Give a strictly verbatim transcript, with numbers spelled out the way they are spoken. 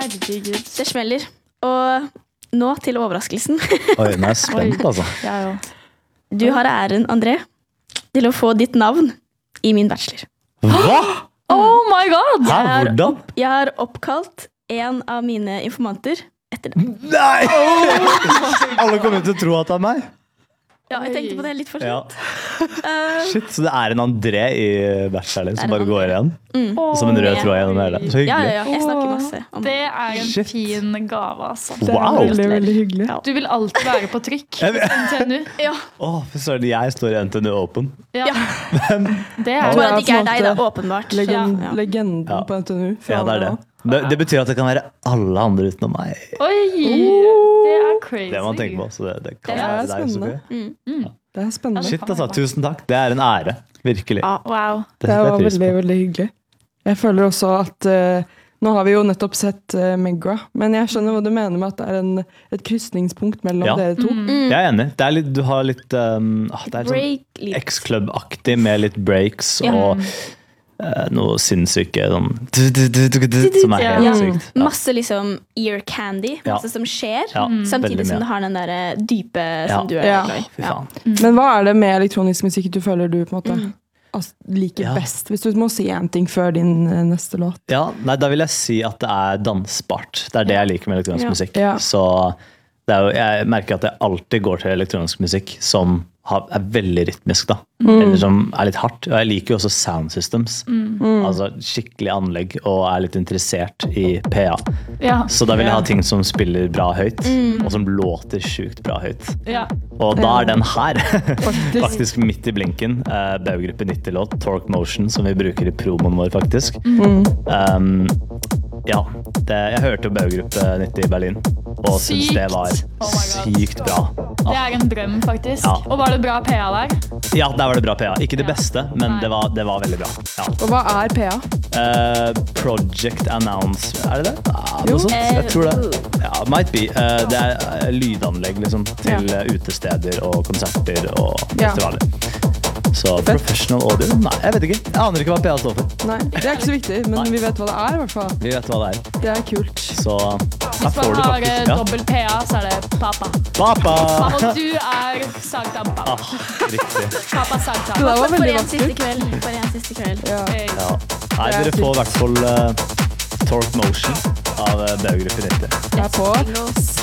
herregud. Det smeller. Og nå til overraskelsen. Oi, nå er jeg spent, altså. Ja, jo. Du har æren, André, til å få ditt navn i min bachelor. Hva? Oh my god! Hæ, Jeg har, hvordan? opp, jeg har oppkalt en av mine informanter etter det. Nei! Alle kommer til å tro at det er meg. Ja, jeg tenkte på det litt for Ja. sent. Uh, Shit, så det er en André i bacheloren Det er som en bare går André. igjen? mm. Som en rød Med- tråd gjennom hele. Så Ja, hyggelig. ja, ja. Jeg snakker masse om Det er en Shit. fin gave, altså. Det er Wow! veldig, veldig hyggelig. Du vil alltid være på trykk. Jeg vet- N T N U. Ja, Åh, for søren, jeg står i N T N U Open. Ja. Ja. Det Ja, er bare at det ikke på er en deg, da, måte åpenbart. Legend, Ja. Legenden Ja. på N T N U. Ja, det er det. Det, det betyr at det kan være alle andre utenom meg. Oi! Det er crazy. Det må man tenke på. Så det, det kan Det er være deg, spennende. Sofie. Det er spennende. Shit, altså. Tusen takk. Det er en ære. Virkelig. Ja. Wow. Det Det setter var jeg pris veldig, på. veldig hyggelig. Jeg føler også at eh, nå har vi jo nettopp sett uh, Megra, men jeg skjønner hva du mener med at det er en, et krysningspunkt mellom Ja. dere to. Mm. Jeg er enig. Det er litt, du har litt um, ah, det er sånn Break litt. X-Club-aktig med litt breaks Ja. og eh, noe sinnssyke sånn du, du, du, du, du, som er helt Ja. sykt. Ja. Masse liksom ear candy, Ja. masse som skjer, Ja, samtidig veldig som mye. du har den der eh, dype som Ja. du er Ja. glad i. Fy Ja. faen. Men hva er det med elektronisk musikk du føler du på en måte Mm. altså, liker Ja. best? Hvis du må si en ting før din eh, neste låt. Ja, nei, da vil jeg si at det er dansbart. Det er det jeg liker med elektronisk Ja. musikk. Ja. Så det er jo, jeg merker at jeg alltid går til elektronisk musikk som har, er veldig rytmisk, da. Eller som er litt hardt. Og jeg liker jo også sound systems. Altså skikkelig anlegg, og er litt interessert i P A. Ja. Så da vil jeg Ja. ha ting som spiller bra høyt, og som låter sjukt bra høyt. Ja. Og da er den her Faktisk. faktisk midt i blinken. Uh, Baugruppe nitti-låt, Torque Motion, som vi bruker i promoen vår, faktisk. Um, ja, det, jeg hørte jo Baugruppe nitti i Berlin, og syntes det var Oh my God. sykt bra. Det er en drøm, faktisk. Ja. Og var det bra P A der? Ja, der var det bra P A. Ikke det Ja. beste, men Nei. det var, det var veldig bra. Ja. Og hva er P A? Uh, project Announce, er det det? Ja, Jo. noe sånt. Jeg tror det. Eh, Ja, might be. Uh, det er uh, lydanlegg liksom, til uh, utesteder og konserter og Ja. festivaler. Så professional audio? Nei, jeg vet ikke. Jeg aner ikke hva P A står for. Nei, det er ikke så viktig, men Nei. vi vet hva det er i hvert fall. Vi vet hva det er. Det er kult. Så her Hvis får man du har eh, faktisk ja. dobbel P A, så er det pappa. Pappa! Mamma, du er Sagtam pappa. Ah, riktig. Pappa Sagtam. Det der var For veldig en siste vakkert. kveld. For en siste kveld. Ja. Hey. Ja. Nei, dere får i hvert fall uh, Torque Motion av uh, Baugruppe nitti. Jeg er på. Singles.